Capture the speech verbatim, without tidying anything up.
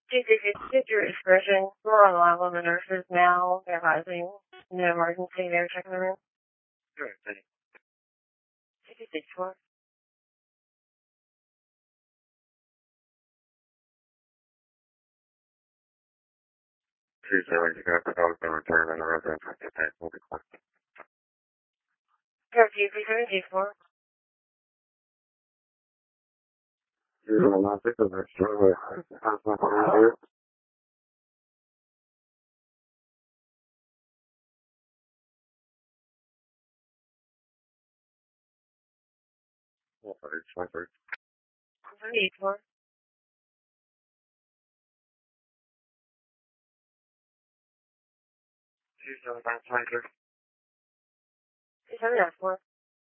Did you get your expression? We're on live on the nurses now. They're advising no emergency. They're checking the room. Sure, thank you. sixty-six four. Two seven, you got the dog to return in the residence. Okay, we'll be close. Curfew three seven two four. You're going to not think of it, sure. How's my phone here? Well, it's my first. Three eight four. Two seven, five, five, six. Two seven nine four.